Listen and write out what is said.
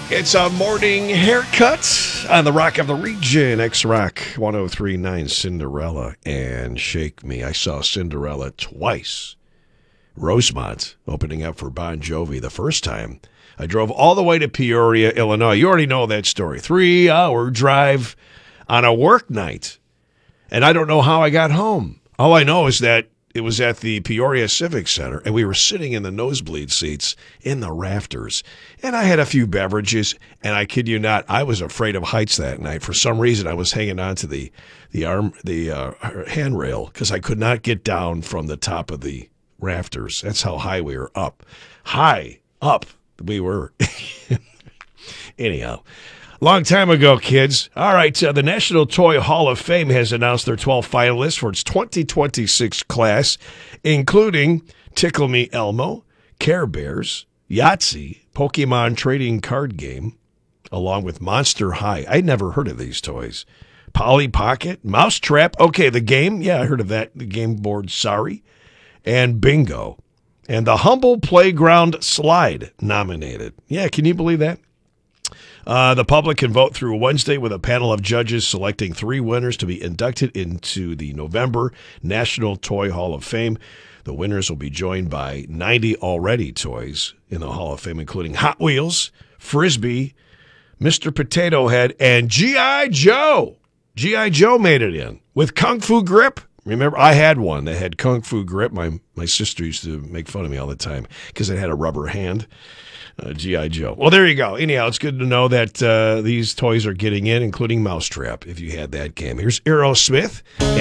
It's a morning haircut on the Rock of the Region, X-Rock 103.9 Cinderella and Shake Me. I saw Cinderella twice. Rosemont opening up for Bon Jovi the first time. I drove all the way to Peoria, Illinois. You already know that story. 3-hour drive on a work night. And I don't know how I got home. All I know is that it was at the Peoria Civic Center, and we were sitting in the nosebleed seats in the rafters. And I had a few beverages, and I kid you not, I was afraid of heights that night. For some reason, I was hanging on to the handrail because I could not get down from the top of the rafters. That's how high we were up. High up we were. Anyhow. Long time ago, kids. All right, the National Toy Hall of Fame has announced their 12 finalists for its 2026 class, including Tickle Me Elmo, Care Bears, Yahtzee, Pokemon Trading Card Game, along with Monster High. I'd never heard of these toys. Polly Pocket, Mousetrap. Okay, the game. Yeah, I heard of that. The game board, sorry. And Bingo. And the Humble Playground Slide nominated. Yeah, can you believe that? The public can vote through Wednesday with a panel of judges selecting 3 winners to be inducted into the November National Toy Hall of Fame. The winners will be joined by 90 already toys in the Hall of Fame, including Hot Wheels, Frisbee, Mr. Potato Head, and G.I. Joe. G.I. Joe made it in with Kung Fu Grip. Remember, I had one that had Kung Fu Grip. My sister used to make fun of me all the time because it had a rubber hand. G.I. Joe. Well, there you go. Anyhow, it's good to know that these toys are getting in, including Mousetrap, if you had that game. Here's Aerosmith.